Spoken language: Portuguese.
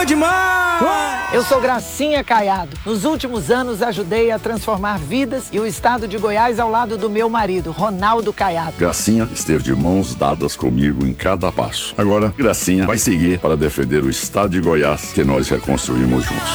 demais! Eu sou Gracinha Caiado. Nos últimos anos ajudei a transformar vidas e o estado de Goiás ao lado do meu marido, Ronaldo Caiado. Gracinha esteve de mãos dadas comigo em cada passo. Agora, Gracinha vai seguir para defender o estado de Goiás que nós reconstruímos juntos.